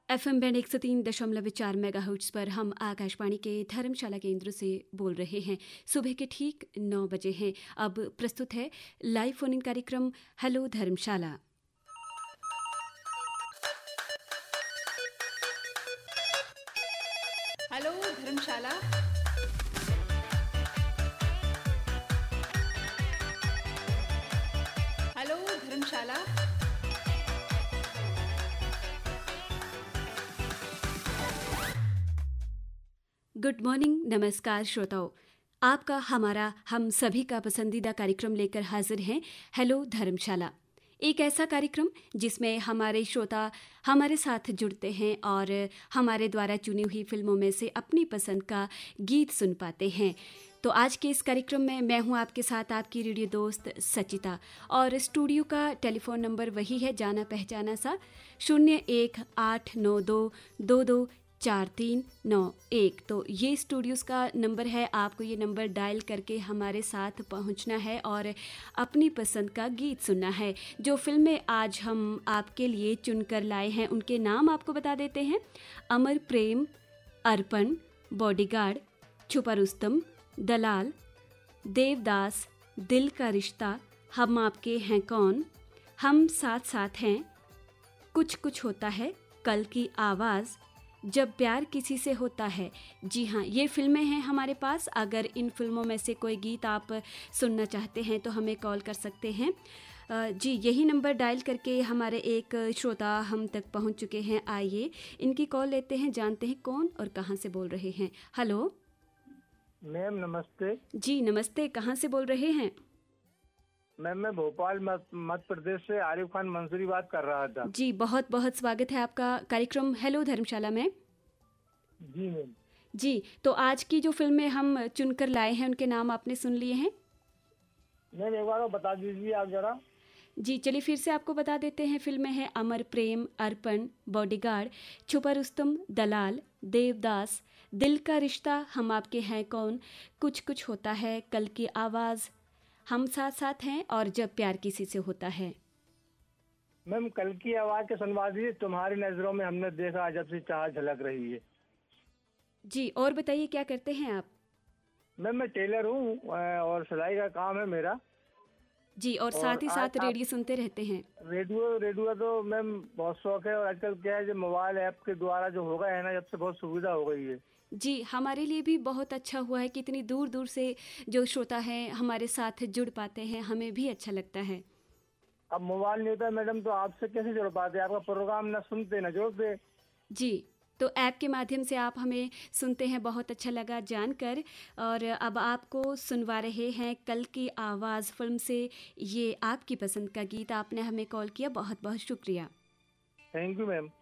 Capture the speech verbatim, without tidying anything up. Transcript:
F M band एक सौ तीन दशमलव चार मेगाहर्ट्ज पर हम आकाशवाणी के धर्मशाला केंद्र से बोल रहे हैं। सुबह के ठीक नौ बजे हैं। अब प्रस्तुत है लाइव फोन इन कार्यक्रम हेलो धर्मशाला। हेलो धर्मशाला। हेलो धर्मशाला। गुड मॉर्निंग, नमस्कार श्रोताओं। आपका, हमारा, हम सभी का पसंदीदा कार्यक्रम लेकर हाजिर हैं हेलो धर्मशाला। एक ऐसा कार्यक्रम जिसमें हमारे श्रोता हमारे साथ जुड़ते हैं और हमारे द्वारा चुनी हुई फिल्मों में से अपनी पसंद का गीत सुन पाते हैं। तो आज के इस कार्यक्रम में मैं हूं आपके साथ आपकी रेडियो दोस्त सचिता, और स्टूडियो का टेलीफोन नंबर वही है जाना पहचाना सा शून्य एक आठ नौ दो दो दो चार तीन नौ एक। तो ये स्टूडियोज़ का नंबर है। आपको ये नंबर डायल करके हमारे साथ पहुंचना है और अपनी पसंद का गीत सुनना है। जो फिल्में आज हम आपके लिए चुनकर लाए हैं उनके नाम आपको बता देते हैं। अमर प्रेम, अर्पण, बॉडीगार्ड, छुपा रुस्तम, दलाल, देवदास, दिल का रिश्ता, हम आपके हैं कौन, हम साथ साथ हैं, कुछ कुछ होता है, कल की आवाज़, जब प्यार किसी से होता है। जी हाँ, ये फिल्में हैं हमारे पास। अगर इन फिल्मों में से कोई गीत आप सुनना चाहते हैं तो हमें कॉल कर सकते हैं। जी, यही नंबर डायल करके हमारे एक श्रोता हम तक पहुंच चुके हैं। आइए इनकी कॉल लेते हैं, जानते हैं कौन और कहां से बोल रहे हैं। हेलो मैम, नमस्ते। जी नमस्ते, कहां से बोल रहे हैं? मैम, मैं भोपाल मध्य प्रदेश से आरिफ खान मंसूरी बात कर रहा था। जी, बहुत बहुत स्वागत है आपका कार्यक्रम हेलो धर्मशाला में। जी मैम। जी, तो आज की जो फिल्में हम चुनकर लाए हैं उनके नाम आपने सुन लिए हैं? मैम, एक बार बता दीजिए आप जरा। जी चलिए फिर से आपको बता देते हैं। फिल्में हैं अमर प्रेम, अर्पण, बॉडीगार्ड, छुपा रुस्तम, दलाल, देवदास, दिल का रिश्ता, हम आपके हैं कौन, कुछ कुछ होता है, कल की आवाज़, हम साथ साथ हैं और जब प्यार किसी से होता है। मैम, कल की आवाज़ के सुनवा दीजिए, तुम्हारी नजरों में हमने देखा जब से चाह झलक रही है। जी, और बताइए क्या करते हैं आप? मैम, मैं टेलर हूँ और सिलाई का काम है मेरा। जी, और, और साथ ही साथ रेडियो सुनते रहते हैं। रेडियो रेडियो तो मैम बहुत शौक है, और आजकल क्या है, जो मोबाइल ऐप के द्वारा जो हो गया है ना, जब से बहुत सुविधा हो गई है। जी, हमारे लिए भी बहुत अच्छा हुआ है कि इतनी दूर दूर से जो श्रोता हैं हमारे साथ जुड़ पाते हैं, हमें भी अच्छा लगता है। अब मोबाइल नहीं होता मैडम तो आपसे कैसे जुड़ पाते? आपका प्रोग्राम ना सुनते ना जोड़ते। जी, तो ऐप के माध्यम से आप हमें सुनते हैं, बहुत अच्छा लगा जानकर। और अब आपको सुनवा रहे हैं कल की आवाज़ फिल्म से ये आपकी पसंद का गीत। आपने हमें कॉल किया, बहुत बहुत शुक्रिया। Thank you ma'am.